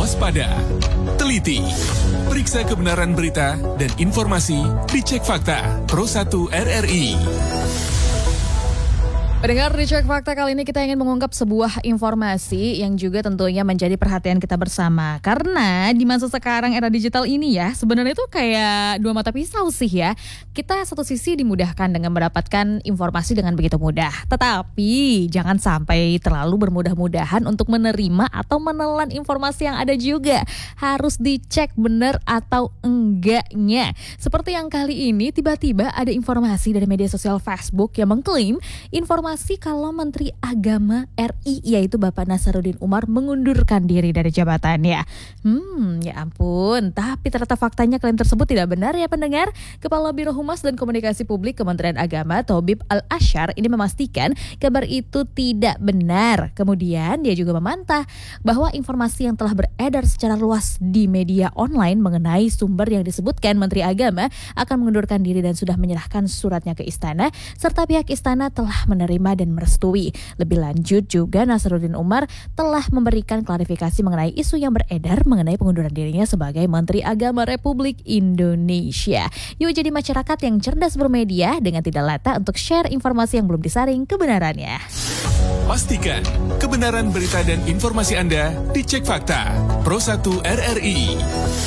waspada, teliti, periksa kebenaran berita dan informasi, dicek fakta Pro 1 RRI. Pendengar di Cek Fakta kali ini kita ingin mengungkap sebuah informasi yang juga tentunya menjadi perhatian kita bersama. Karena di masa sekarang era digital ini ya, sebenarnya itu kayak dua mata pisau sih ya. Kita satu sisi dimudahkan dengan mendapatkan informasi dengan begitu mudah. Tetapi jangan sampai terlalu bermudah-mudahan untuk menerima atau menelan informasi yang ada juga. Harus dicek benar atau enggaknya. Seperti yang kali ini tiba-tiba ada informasi dari media sosial Facebook yang mengklaim informasi kalau Menteri Agama RI yaitu Bapak Nasaruddin Umar mengundurkan diri dari jabatannya. Ya ampun, tapi ternyata faktanya klaim tersebut tidak benar ya pendengar. Kepala Biro Humas dan Komunikasi Publik Kementerian Agama Thobib Al-Asyar ini memastikan kabar itu tidak benar. Kemudian dia juga membantah bahwa informasi yang telah beredar secara luas di media online mengenai sumber yang disebutkan Menteri Agama akan mengundurkan diri dan sudah menyerahkan suratnya ke istana, serta pihak istana telah menerima dan merestui. Lebih lanjut juga Nasaruddin Umar telah memberikan klarifikasi mengenai isu yang beredar mengenai pengunduran dirinya sebagai Menteri Agama Republik Indonesia. Yuk jadi masyarakat yang cerdas bermedia dengan tidak lata untuk share informasi yang belum disaring kebenarannya. Pastikan kebenaran berita dan informasi Anda dicek fakta Pro 1 RRI.